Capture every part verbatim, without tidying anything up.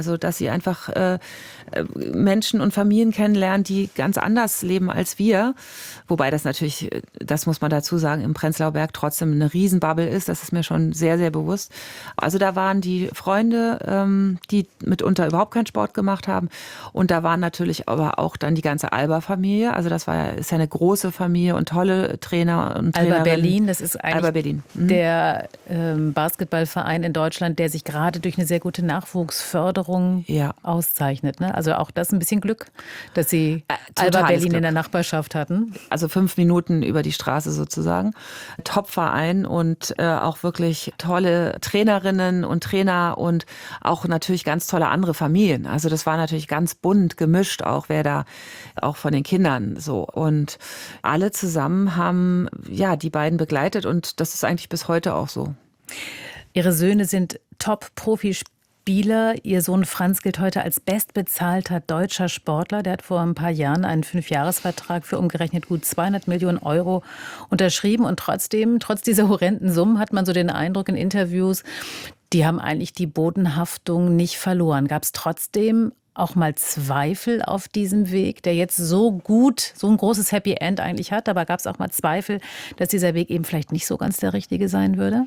Also, dass sie einfach äh, Menschen und Familien kennenlernen, die ganz anders leben als wir. Wobei das natürlich, das muss man dazu sagen, im Prenzlauer Berg trotzdem eine Riesenbubble ist. Das ist mir schon sehr, sehr bewusst. Also da waren die Freunde, ähm, die mitunter überhaupt keinen Sport gemacht haben. Und da waren natürlich aber auch dann die ganze Alba-Familie. Also das war ja, ist ja eine große Familie und tolle Trainer und Alba Trainerinnen. Berlin, das ist eigentlich Alba Berlin. Mhm. der ähm, Basketballverein in Deutschland, der sich gerade durch eine sehr gute Nachwuchsförderung ja. auszeichnet. Ne? Also auch das ein bisschen Glück, dass Sie äh, Alba Berlin Glück. in der Nachbarschaft hatten. Also fünf Minuten über die Straße sozusagen. Top-Verein und äh, auch wirklich tolle Trainerinnen und Trainer und auch natürlich ganz tolle andere Familien. Also das war natürlich ganz bunt gemischt, auch wer da, auch von den Kindern so. Und alle zusammen haben ja die beiden begleitet und das ist eigentlich bis heute auch so. Ihre Söhne sind Top-Profispieler. Spieler. Ihr Sohn Franz gilt heute als bestbezahlter deutscher Sportler. Der hat vor ein paar Jahren einen Fünfjahresvertrag für umgerechnet gut zweihundert Millionen Euro unterschrieben. Und trotzdem, trotz dieser horrenden Summen, hat man so den Eindruck in Interviews, die haben eigentlich die Bodenhaftung nicht verloren. Gab es trotzdem auch mal Zweifel auf diesem Weg, der jetzt so gut, so ein großes Happy End eigentlich hat? Aber gab es auch mal Zweifel, dass dieser Weg eben vielleicht nicht so ganz der richtige sein würde?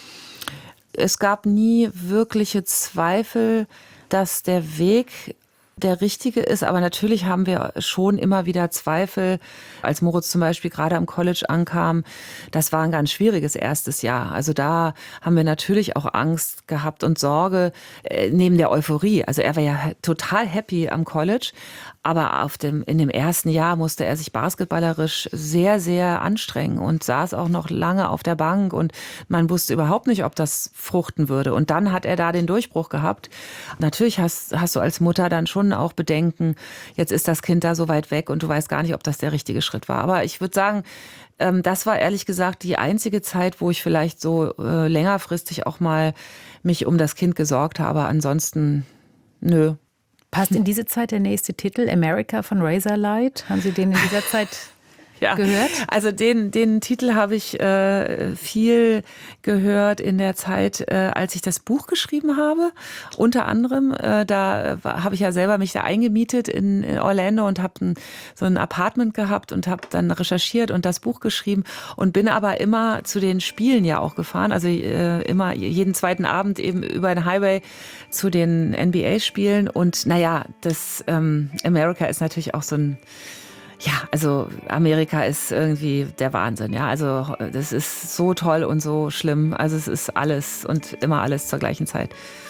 Es gab nie wirkliche Zweifel, dass der Weg der richtige ist. Aber natürlich haben wir schon immer wieder Zweifel. Als Moritz zum Beispiel gerade am College ankam, das war ein ganz schwieriges erstes Jahr. Also da haben wir natürlich auch Angst gehabt und Sorge äh, neben der Euphorie. Also er war ja total happy am College. Aber auf dem, in dem ersten Jahr musste er sich basketballerisch sehr, sehr anstrengen und saß auch noch lange auf der Bank und man wusste überhaupt nicht, ob das fruchten würde. Und dann hat er da den Durchbruch gehabt. Natürlich hast, hast du als Mutter dann schon auch Bedenken, jetzt ist das Kind da so weit weg und du weißt gar nicht, ob das der richtige Schritt war. Aber ich würde sagen, das war ehrlich gesagt die einzige Zeit, wo ich vielleicht so längerfristig auch mal mich um das Kind gesorgt habe. Ansonsten, nö. Passt in diese Zeit der nächste Titel, America von Razorlight? Haben Sie den in dieser Zeit ja, gehört? Also den, den Titel habe ich äh, viel gehört in der Zeit, äh, als ich das Buch geschrieben habe. Unter anderem, äh, da habe ich ja selber mich da eingemietet in, in Orlando und habe so ein Apartment gehabt und habe dann recherchiert und das Buch geschrieben und bin aber immer zu den Spielen ja auch gefahren. Also äh, immer jeden zweiten Abend eben über den Highway zu den N B A-Spielen. Und naja, das ähm, America ist natürlich auch so ein Ja, also Amerika ist irgendwie der Wahnsinn, ja. Also das ist so toll und so schlimm. Also es ist alles und immer alles zur gleichen Zeit.